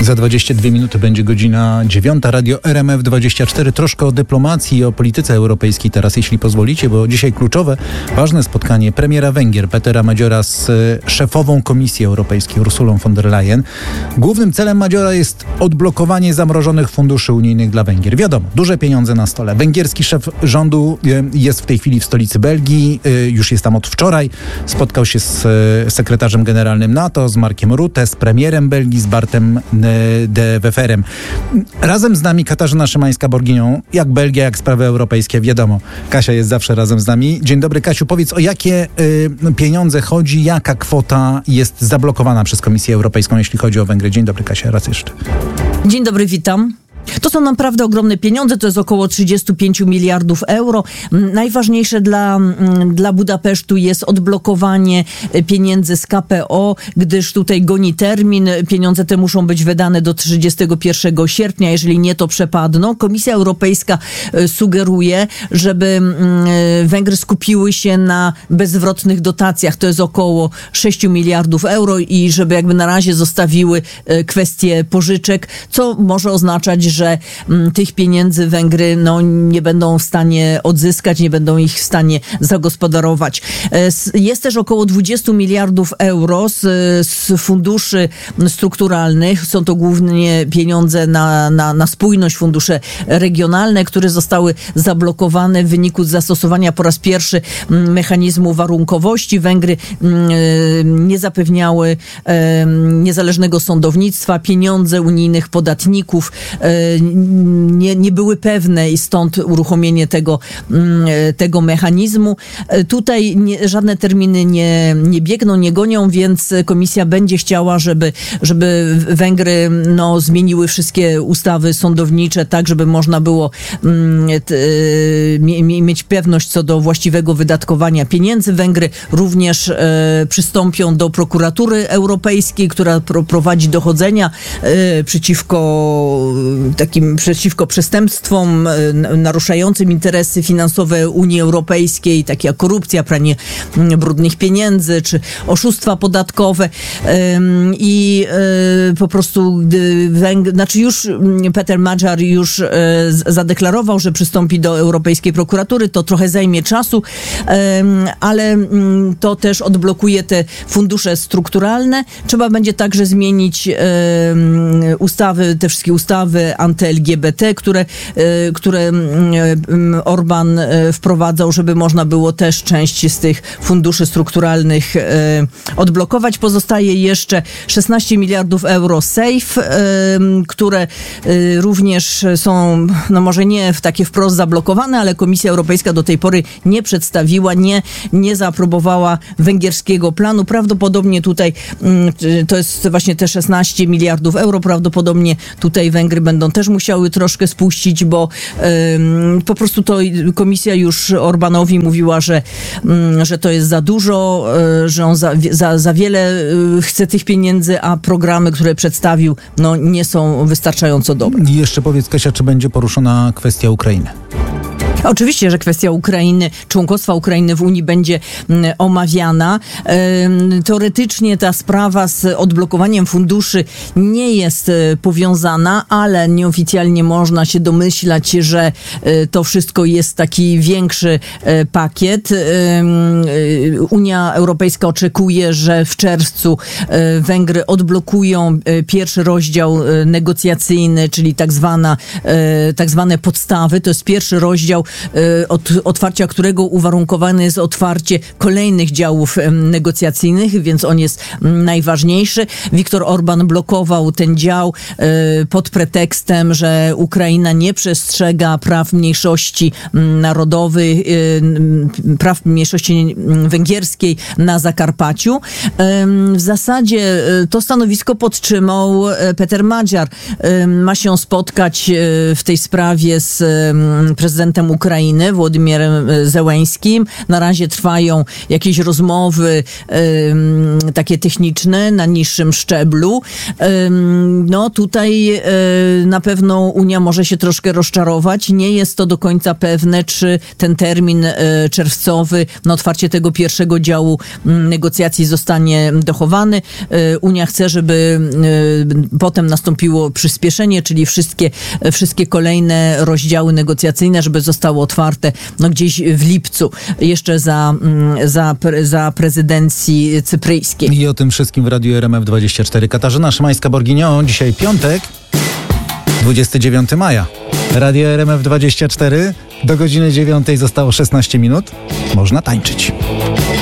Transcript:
Za 22 minuty będzie godzina 9. Radio RMF24. Troszkę o dyplomacji i o polityce europejskiej teraz, jeśli pozwolicie, bo dzisiaj kluczowe, ważne spotkanie premiera Węgier Petera Magyora z szefową Komisji Europejskiej Ursulą von der Leyen. Głównym celem Magyora jest odblokowanie zamrożonych funduszy unijnych dla Węgier. Wiadomo, duże pieniądze na stole. Węgierski szef rządu jest w tej chwili w stolicy Belgii, już jest tam od wczoraj. Spotkał się z sekretarzem generalnym NATO, z Markiem Rutte, z premierem Belgii, z Bartem de Weverem. Razem z nami Katarzyna Szymańska-Borginią, jak Belgia, jak sprawy europejskie, wiadomo. Kasia jest zawsze razem z nami. Dzień dobry, Kasiu, powiedz, o jakie pieniądze chodzi, jaka kwota jest zablokowana przez Komisję Europejską, jeśli chodzi o Węgry. Dzień dobry, Kasia, raz jeszcze. Dzień dobry, witam. To są naprawdę ogromne pieniądze, to jest około 35 miliardów euro. Najważniejsze dla Budapesztu jest odblokowanie pieniędzy z KPO, gdyż tutaj goni termin. Pieniądze te muszą być wydane do 31 sierpnia, jeżeli nie, to przepadną. Komisja Europejska sugeruje, żeby Węgry skupiły się na bezzwrotnych dotacjach, to jest około 6 miliardów euro i żeby jakby na razie zostawiły kwestię pożyczek, co może oznaczać, że tych pieniędzy Węgry nie będą w stanie odzyskać, nie będą ich w stanie zagospodarować. Jest też około 20 miliardów euro z funduszy strukturalnych. Są to głównie pieniądze na spójność, fundusze regionalne, które zostały zablokowane w wyniku zastosowania po raz pierwszy mechanizmu warunkowości. Węgry nie zapewniały niezależnego sądownictwa, pieniądze unijnych podatników nie były pewne i stąd uruchomienie tego mechanizmu. Tutaj żadne terminy nie biegną, nie gonią, więc komisja będzie chciała, żeby Węgry zmieniły wszystkie ustawy sądownicze tak, żeby można było mieć pewność co do właściwego wydatkowania pieniędzy. Węgry również przystąpią do prokuratury europejskiej, która prowadzi dochodzenia przeciwko przestępstwom naruszającym interesy finansowe Unii Europejskiej, takie jak korupcja, pranie brudnych pieniędzy czy oszustwa podatkowe. I po prostu już Peter Magyar już zadeklarował, że przystąpi do Europejskiej Prokuratury. To trochę zajmie czasu, ale to też odblokuje te fundusze strukturalne. Trzeba będzie także zmienić te wszystkie ustawy anty-LGBT, które Orban wprowadzał, żeby można było też część z tych funduszy strukturalnych odblokować. Pozostaje jeszcze 16 miliardów euro SAFE, które również są, może nie takie wprost zablokowane, ale Komisja Europejska do tej pory nie przedstawiła, nie zaaprobowała węgierskiego planu. Prawdopodobnie tutaj to jest właśnie te 16 miliardów euro. Prawdopodobnie tutaj Węgry będą też musiały troszkę spuścić, bo po prostu to komisja już Orbanowi mówiła, że to jest za dużo, że on za wiele chce tych pieniędzy, a programy, które przedstawił, nie są wystarczająco dobre. I jeszcze powiedz, Kasia, czy będzie poruszona kwestia Ukrainy? Oczywiście, że kwestia Ukrainy, członkostwa Ukrainy w Unii będzie omawiana. Teoretycznie ta sprawa z odblokowaniem funduszy nie jest powiązana, ale nieoficjalnie można się domyślać, że to wszystko jest taki większy pakiet. Unia Europejska oczekuje, że w czerwcu Węgry odblokują pierwszy rozdział negocjacyjny, czyli tak zwane podstawy. To jest pierwszy rozdział, od otwarcia którego uwarunkowane jest otwarcie kolejnych działów negocjacyjnych, więc on jest najważniejszy. Viktor Orban blokował ten dział pod pretekstem, że Ukraina nie przestrzega praw mniejszości narodowych, praw mniejszości węgierskiej na Zakarpaciu. W zasadzie to stanowisko podtrzymał Peter Magyar. Ma się spotkać w tej sprawie z prezydentem Ukrainy Ukrainy, Władimierem Zełeńskim. Na razie trwają jakieś rozmowy takie techniczne na niższym szczeblu. No tutaj na pewno Unia może się troszkę rozczarować. Nie jest to do końca pewne, czy ten termin czerwcowy na otwarcie tego pierwszego działu negocjacji zostanie dochowany. Unia chce, żeby potem nastąpiło przyspieszenie, czyli wszystkie kolejne rozdziały negocjacyjne, żeby zostały otwarte gdzieś w lipcu, jeszcze za prezydencji cypryjskiej. I o tym wszystkim w Radiu RMF24. Katarzyna Szymańska-Borginio, dzisiaj piątek, 29 maja. Radio RMF24, do godziny 9 zostało 16 minut. Można tańczyć.